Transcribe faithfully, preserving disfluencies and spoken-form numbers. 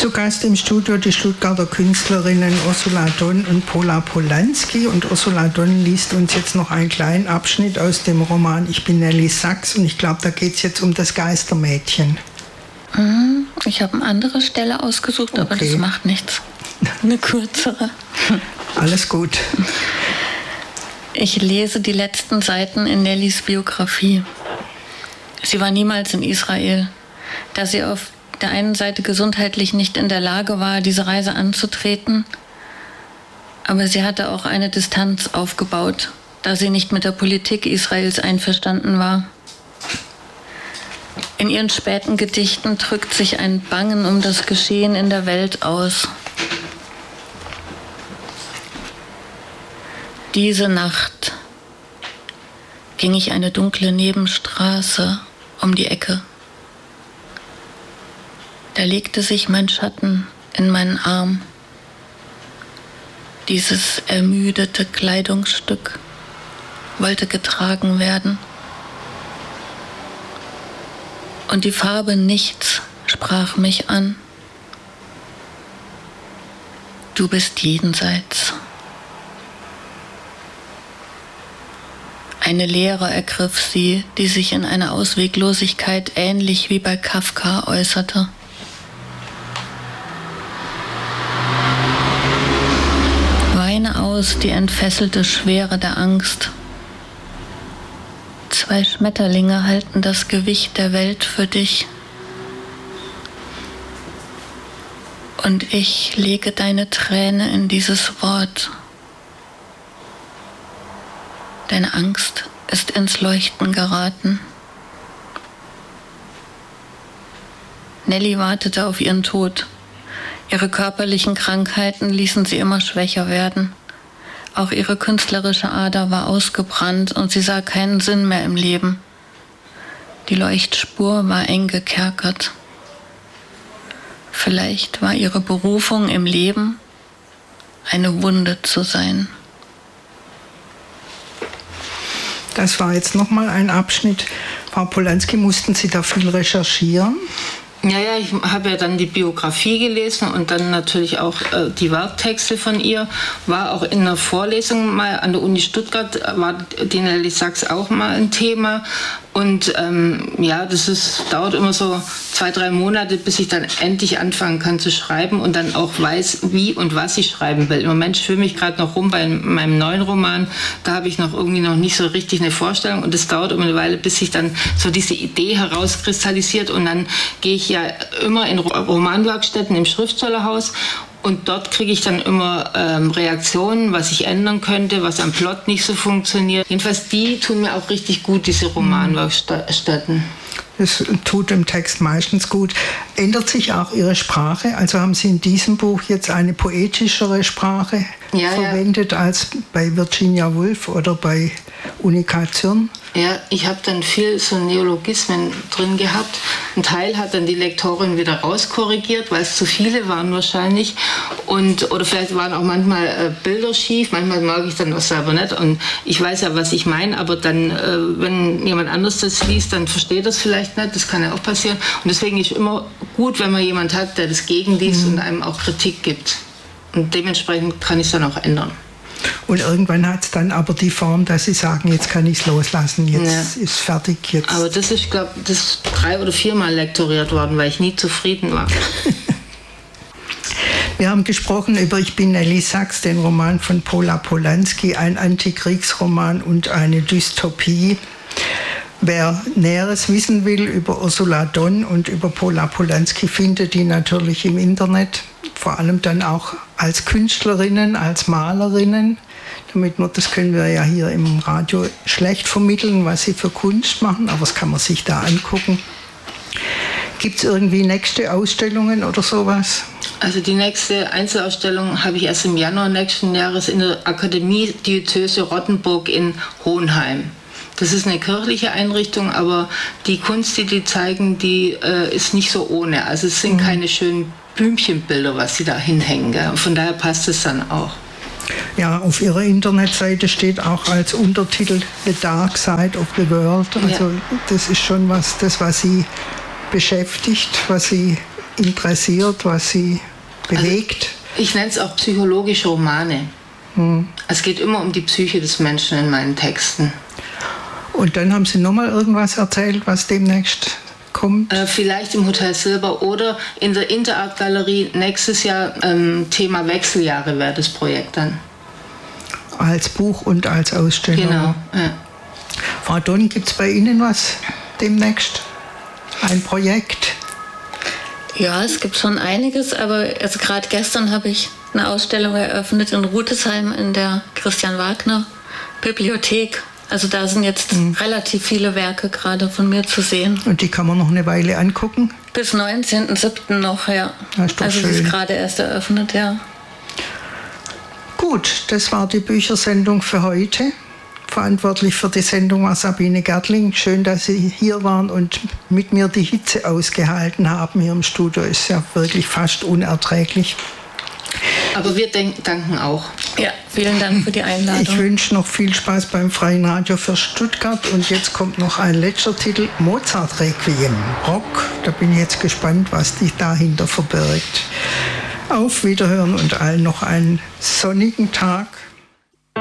Zu Gast im Studio die Stuttgarter Künstlerinnen Ursula Donn und Pola Polański. Und Ursula Donn liest uns jetzt noch einen kleinen Abschnitt aus dem Roman Ich bin Nelly Sachs. Und ich glaube, da geht es jetzt um das Geistermädchen. Ich habe eine andere Stelle ausgesucht, aber okay. Das macht nichts. Eine kürzere. Alles gut. Ich lese die letzten Seiten in Nellys Biografie. Sie war niemals in Israel. Da sie auf der einen Seite gesundheitlich nicht in der Lage war, diese Reise anzutreten, aber sie hatte auch eine Distanz aufgebaut, da sie nicht mit der Politik Israels einverstanden war. In ihren späten Gedichten drückt sich ein Bangen um das Geschehen in der Welt aus. Diese Nacht ging ich eine dunkle Nebenstraße um die Ecke. Da legte sich mein Schatten in meinen Arm. Dieses ermüdete Kleidungsstück wollte getragen werden. Und die Farbe Nichts sprach mich an. Du bist jenseits. Eine Leere ergriff sie, die sich in einer Ausweglosigkeit ähnlich wie bei Kafka äußerte. Weine aus die entfesselte Schwere der Angst. Zwei Schmetterlinge halten das Gewicht der Welt für dich. Und ich lege deine Träne in dieses Wort. Deine Angst ist ins Leuchten geraten. Nelly wartete auf ihren Tod. Ihre körperlichen Krankheiten ließen sie immer schwächer werden. Auch ihre künstlerische Ader war ausgebrannt und sie sah keinen Sinn mehr im Leben. Die Leuchtspur war eng gekerkert. Vielleicht war ihre Berufung im Leben, eine Wunde zu sein. Das war jetzt nochmal ein Abschnitt. Frau Polański, mussten Sie da viel recherchieren? Ja, ja, ich habe ja dann die Biografie gelesen und dann natürlich auch äh, die Werktexte von ihr. War auch in einer Vorlesung mal an der Uni Stuttgart, war die Nelly Sachs auch mal ein Thema. Und ähm, ja, das ist, dauert immer so zwei, drei Monate, bis ich dann endlich anfangen kann zu schreiben und dann auch weiß, wie und was ich schreiben will. Im Moment schwimme ich gerade noch rum bei meinem neuen Roman. Da habe ich noch irgendwie noch nicht so richtig eine Vorstellung. Und es dauert immer eine Weile, bis sich dann so diese Idee herauskristallisiert. Und dann gehe ich ja immer in Romanwerkstätten im Schriftstellerhaus. Und dort kriege ich dann immer ähm, Reaktionen, was ich ändern könnte, was am Plot nicht so funktioniert. Jedenfalls die tun mir auch richtig gut, diese Romanwerkstätten. Das tut dem Text meistens gut. Ändert sich auch Ihre Sprache? Also haben Sie in diesem Buch jetzt eine poetischere Sprache ja, verwendet ja. als bei Virginia Woolf oder bei Unica Zürn? Ja, ich habe dann viel so Neologismen drin gehabt. Ein Teil hat dann die Lektorin wieder rauskorrigiert, weil es zu viele waren wahrscheinlich. Und, oder vielleicht waren auch manchmal äh, Bilder schief, manchmal mag ich dann auch selber nicht. Und ich weiß ja, was ich meine, aber dann, äh, wenn jemand anderes das liest, dann versteht das vielleicht nicht. Das kann ja auch passieren. Und deswegen ist immer gut, wenn man jemand hat, der das gegenliest mhm. und einem auch Kritik gibt. Und dementsprechend kann ich es dann auch ändern. Und irgendwann hat es dann aber die Form, dass Sie sagen, jetzt kann ich es loslassen, jetzt ja. ist fertig. Jetzt. Aber das ist, glaube ich, das ist drei oder viermal lektoriert worden, weil ich nie zufrieden war. Wir haben gesprochen über Ich bin Nelly Sachs, den Roman von Pola Polański, ein Antikriegsroman und eine Dystopie. Wer Näheres wissen will über Ursula Donn und über Pola Polański, findet die natürlich im Internet. Vor allem dann auch als Künstlerinnen, als Malerinnen. Damit nur, das können wir ja hier im Radio schlecht vermitteln, was sie für Kunst machen, aber das kann man sich da angucken. Gibt es irgendwie nächste Ausstellungen oder sowas? Also die nächste Einzelausstellung habe ich erst im Januar nächsten Jahres in der Akademie Diözese Rottenburg in Hohenheim. Das ist eine kirchliche Einrichtung, aber die Kunst, die die zeigen, die äh, ist nicht so ohne. Also es sind mhm. keine schönen Blümchenbilder, was sie da hinhängen. Gell? Von daher passt es dann auch. Ja, auf ihrer Internetseite steht auch als Untertitel The Dark Side of the World. Also ja. das ist schon was, das was sie beschäftigt, was sie interessiert, was Sie bewegt? Also, ich nenne es auch psychologische Romane. Hm. Es geht immer um die Psyche des Menschen in meinen Texten. Und dann haben Sie nochmal irgendwas erzählt, was demnächst kommt? Äh, vielleicht im Hotel Silber oder in der Interart Galerie nächstes Jahr. Ähm, Thema Wechseljahre wäre das Projekt dann. Als Buch und als Ausstellung. Genau. Ja. Frau Donn, gibt es bei Ihnen was demnächst? Ein Projekt? Ja, es gibt schon einiges, aber also gerade gestern habe ich eine Ausstellung eröffnet in Rutesheim in der Christian Wagner Bibliothek. Also da sind jetzt mhm. relativ viele Werke gerade von mir zu sehen. Und die kann man noch eine Weile angucken? Bis neunzehnten siebten noch, ja. Das ist doch also schön. sie ist gerade erst eröffnet, ja. Gut, das war die Büchersendung für heute. Verantwortlich für die Sendung war Sabine Gärtling. Schön, dass Sie hier waren und mit mir die Hitze ausgehalten haben. Hier im Studio ist ja wirklich fast unerträglich. Aber wir danken auch. Ja, vielen Dank für die Einladung. Ich wünsche noch viel Spaß beim Freien Radio für Stuttgart. Und jetzt kommt noch ein letzter Titel, Mozart Requiem, Rock. Da bin ich jetzt gespannt, was sich dahinter verbirgt. Auf Wiederhören und allen noch einen sonnigen Tag.